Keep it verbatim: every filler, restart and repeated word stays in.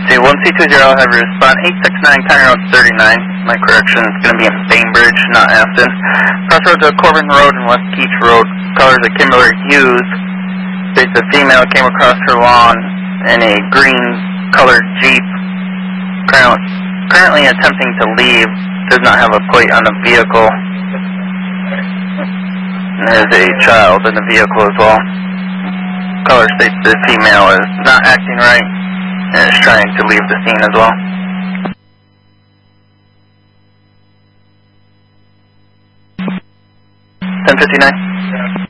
see, one C two zero, have your respond eight six nine, County Road thirty-nine. My correction is going to be in Bainbridge, not Afton. Crossroads of Corbin Road and West Keach Road. Colors of Kimberly Hughes. States a female came across her lawn in a green colored Jeep. Currently attempting to leave. Does not have a plate on the vehicle. And there's a child in the vehicle as well. Color states the female is not acting right and is trying to leave the scene as well. ten fifty-nine.